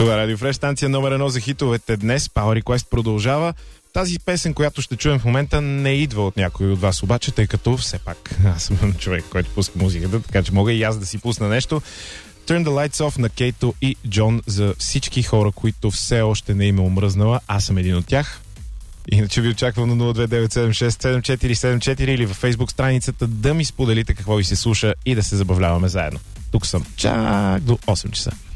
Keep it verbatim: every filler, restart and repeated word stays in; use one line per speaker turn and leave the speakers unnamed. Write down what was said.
Това е Радио Фреш, станция номер едно за хитовете днес. Power Request продължава. Тази песен, която ще чуем в момента, не идва от някой от вас обаче, тъй като все пак аз съм човек, който пуска музиката, така че мога и аз да си пусна нещо. Turn the Lights Off на Кейто и Джон за всички хора, които все още не им е омръзнала. Аз съм един от тях. Иначе ви очаквам на нула две девет седем шест седем четири седем четири или във Facebook страницата да ми споделите какво ви се слуша и да се забавляваме заедно. Тук съм чак до осем часа.